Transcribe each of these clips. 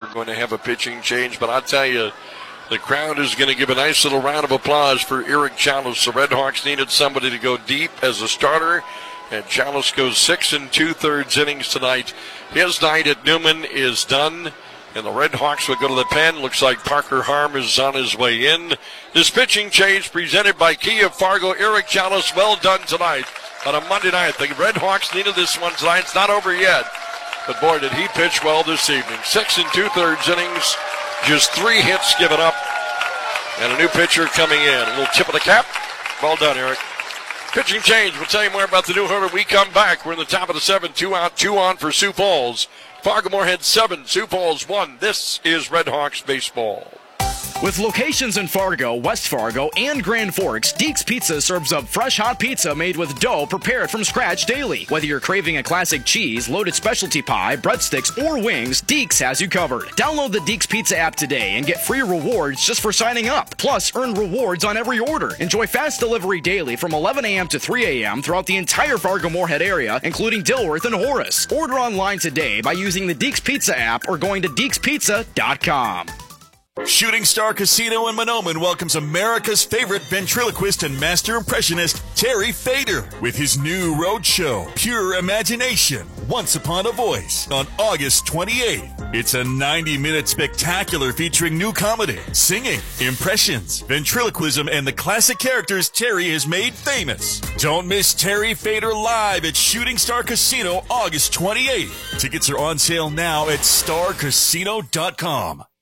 We're going to have a pitching change, but I'll tell you, the crowd is going to give a nice little round of applause for Eric Chalice. The Red Hawks needed somebody to go deep as a starter, and Chalice goes 6 2/3 innings tonight. His night at Newman is done, and the Red Hawks will go to the pen. Looks like Parker Harm is on his way in. This pitching change presented by Kia Fargo. Eric Chalice, well done tonight on a Monday night. The Red Hawks needed this one tonight. It's not over yet, but boy, did he pitch well this evening. 6 2/3 innings, just 3 hits given up, and a new pitcher coming in. A little tip of the cap. Well done, Eric. Pitching change. We'll tell you more about the new Hoover. We come back. We're in the top of the 7th. 2 out, 2 on for Sioux Falls. Fargo-Moorhead 7, Sioux Falls 1. This is Red Hawks baseball. With locations in Fargo, West Fargo, and Grand Forks, Deeks Pizza serves up fresh hot pizza made with dough prepared from scratch daily. Whether you're craving a classic cheese, loaded specialty pie, breadsticks, or wings, Deeks has you covered. Download the Deeks Pizza app today and get free rewards just for signing up. Plus, earn rewards on every order. Enjoy fast delivery daily from 11 a.m. to 3 a.m. throughout the entire Fargo-Moorhead area, including Dilworth and Horace. Order online today by using the Deeks Pizza app or going to deekspizza.com. Shooting Star Casino in Mahnomen welcomes America's favorite ventriloquist and master impressionist, Terry Fader, with his new road show, Pure Imagination, Once Upon a Voice, on August 28th. It's a 90-minute spectacular featuring new comedy, singing, impressions, ventriloquism, and the classic characters Terry has made famous. Don't miss Terry Fader live at Shooting Star Casino August 28th. Tickets are on sale now at starcasino.com.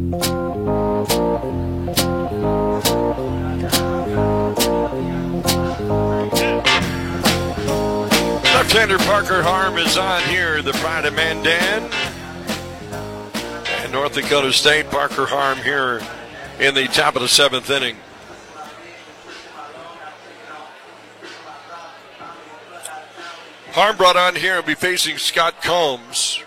Left-hander Parker Harm is on here, the pride of Mandan. And North Dakota State, Parker Harm here in the top of the 7th inning. Harm brought on here will be facing Scott Combs.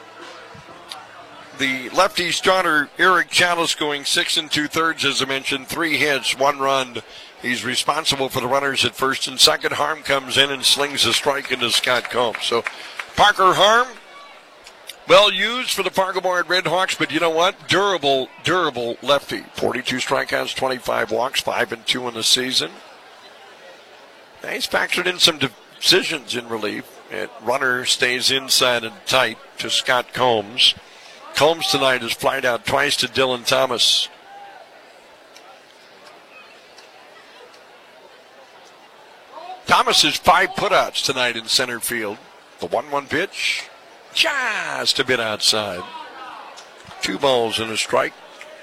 The lefty starter, Eric Chalice, going 6 2/3, as I mentioned, 3 hits, 1 run. He's responsible for the runners at first and second. Harm comes in and slings a strike into Scott Combs. So Parker Harm, well used for the Fargo-Moorhead Red Hawks, but you know what? Durable lefty. 42 strikeouts, 25 walks, 5 2 in the season. Now he's factored in some decisions in relief. Runner stays inside and tight to Scott Combs. Combs tonight has flied out twice to Dylan Thomas. Thomas has 5 putouts tonight in center field. The 1-1 pitch, just a bit outside. 2 balls and a strike.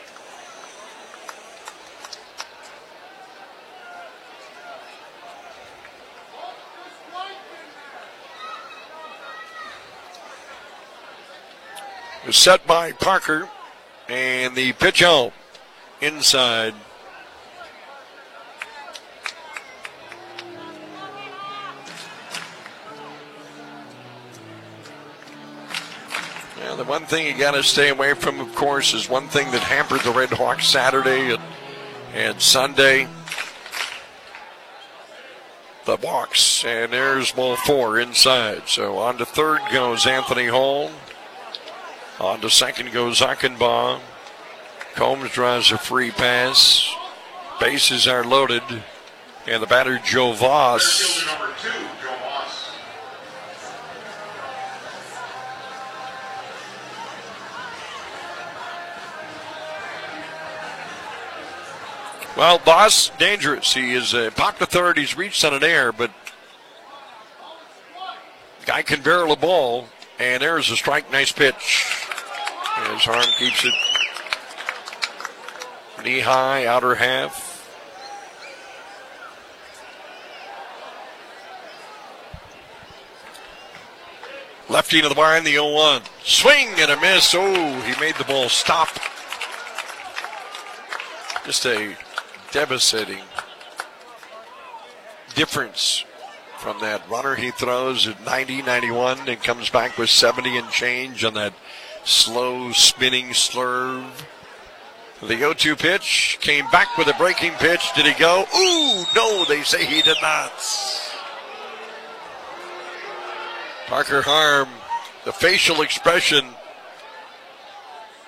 Is set by Parker, and the pitch home inside. Well, the one thing you got to stay away from, of course, is one thing that hampered the Red Hawks Saturday and Sunday. The walks, and there's ball 4 inside. So on to third goes Anthony Hall. On to second goes Achenbaugh. Combs draws a free pass. Bases are loaded. And the batter, Joe Voss. Well, Voss, dangerous. He is popped to third. He's reached on an air, but guy can barrel a ball. And there's a strike. Nice pitch. As Harm keeps it knee high, outer half. Lefty to the line, the 0-1. Swing and a miss. Oh, he made the ball stop. Just a devastating difference from that runner. He throws at 90, 91 and comes back with 70 and change on that slow spinning slurve. The 0-2 pitch came back with a breaking pitch. Did he go? Ooh, no, they say he did not. Parker Harm, the facial expression